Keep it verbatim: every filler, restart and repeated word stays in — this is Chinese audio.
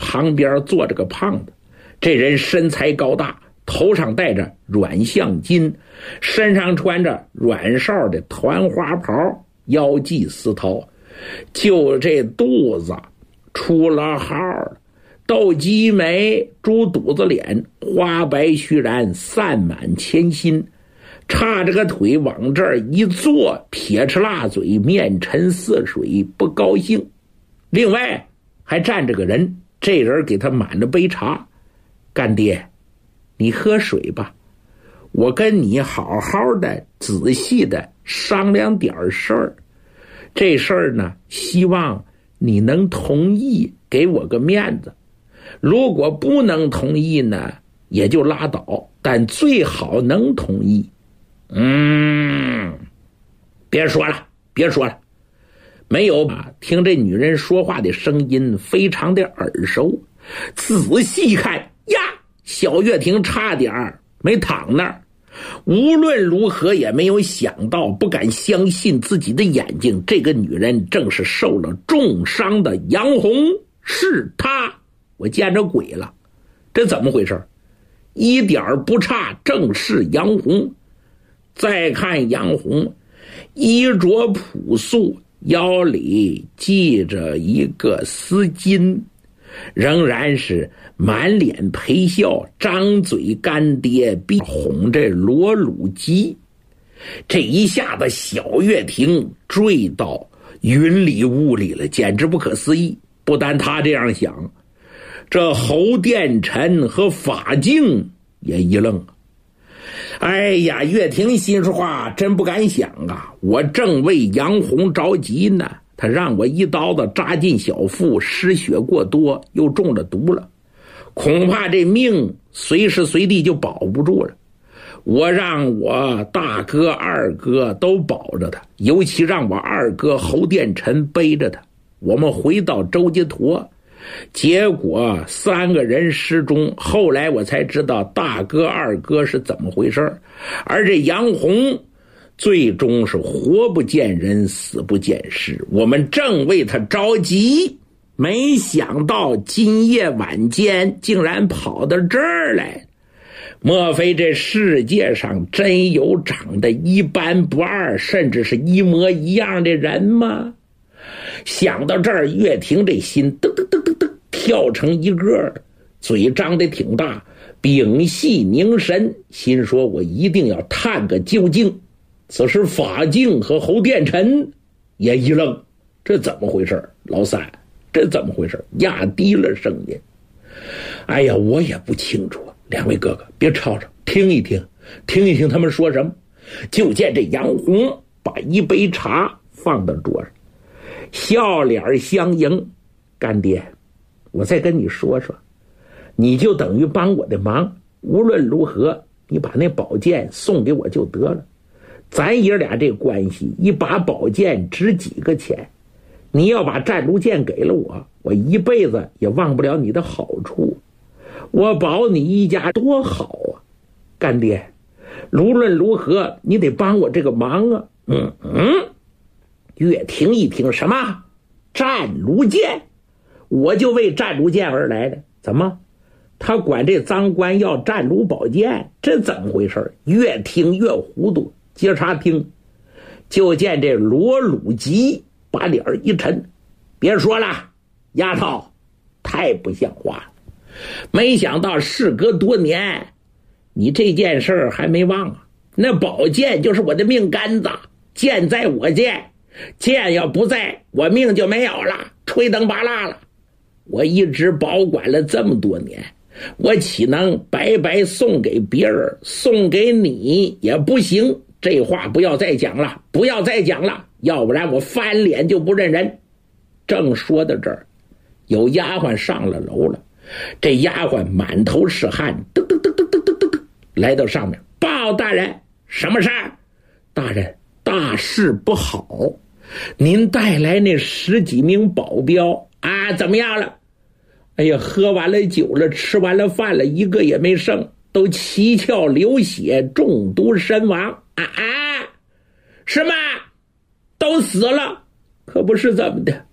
旁边坐着个胖子，这人身材高大，头上戴着软象巾，身上穿着软哨的团花袍，腰系丝绦，就这肚子出了号了，斗鸡眉，猪肚子脸，花白须髯，散满铅心，叉着个腿往这儿一坐，撇着辣嘴，面沉似水，不高兴。另外还站着个人，这人给他满了杯茶。干爹，你喝水吧，我跟你好好的仔细的商量点事儿。这事儿呢，希望你能同意，给我个面子。如果不能同意呢，也就拉倒，但最好能同意。嗯，别说了，别说了。没有吧？听这女人说话的声音非常的耳熟，仔细看呀，小月婷差点没躺那儿。无论如何也没有想到，不敢相信自己的眼睛，这个女人正是受了重伤的杨红，是她！我见着鬼了，这怎么回事？一点不差，正是杨红。再看杨红，衣着朴素，腰里系着一个丝巾，仍然是满脸陪笑，张嘴干爹，必哄这罗鲁吉。这一下子小月婷坠到云里雾里了，简直不可思议。不但他这样想，这侯殿臣和法镜也一愣。哎呀，月婷心说话真不敢想啊，我正为杨红着急呢，他让我一刀子扎进小腹，失血过多，又中了毒了，恐怕这命随时随地就保不住了。我让我大哥二哥都保着他，尤其让我二哥侯殿臣背着他。我们回到周家坨，结果三个人失踪，后来我才知道大哥二哥是怎么回事，而这杨红最终是活不见人，死不见尸。我们正为他着急，没想到今夜晚间竟然跑到这儿来。莫非这世界上真有长得一般不二，甚至是一模一样的人吗？想到这儿，月婷这心噔噔噔噔噔跳成一个，嘴张得挺大，屏息凝神，心说我一定要探个究竟。此时法镜和侯殿臣也一愣，这怎么回事？老三，这怎么回事？压低了声音，哎呀，我也不清楚，两位哥哥别吵吵，听一听听一听他们说什么。就见这杨红把一杯茶放到桌上，笑脸相迎。干爹，我再跟你说说，你就等于帮我的忙，无论如何你把那宝剑送给我就得了。咱爷俩这关系，一把宝剑值几个钱，你要把战卢剑给了我，我一辈子也忘不了你的好处，我保你一家多好啊。干爹，无论如何你得帮我这个忙啊。嗯嗯，月婷一听，什么战卢剑？我就为战卢剑而来的，怎么他管这赃官要战卢宝剑？这怎么回事？越听越糊涂。接茬听，就见这罗鲁吉把脸一沉，别说了，丫头太不像话了，没想到事隔多年，你这件事儿还没忘啊。那宝剑就是我的命杆子，剑在我剑，剑要不在我命就没有了，吹灯拔蜡了。我一直保管了这么多年，我岂能白白送给别人？送给你也不行，这话不要再讲了，不要再讲了，要不然我翻脸就不认人。正说到这儿，有丫鬟上了楼了，这丫鬟满头是汗，噔噔噔噔噔噔噔噔来到上面，报大人，什么事儿？大人，大事不好，您带来那十几名保镖啊，怎么样了？哎呀，喝完了酒了，吃完了饭了，一个也没剩，都七窍流血，中毒身亡。啊啊！什么？都死了？可不是怎么的，